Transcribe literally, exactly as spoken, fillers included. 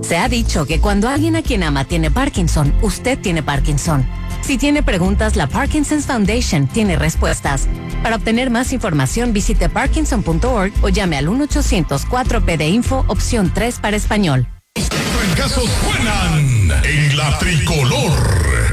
Se ha dicho que cuando alguien a quien ama tiene Parkinson, usted tiene Parkinson. Si tiene preguntas, la Parkinson's Foundation tiene respuestas. Para obtener más información, visite parkinson punto org o llame al uno ochocientos cuatro P D Info, opción tres para español. Los trancazos suenan en la tricolor.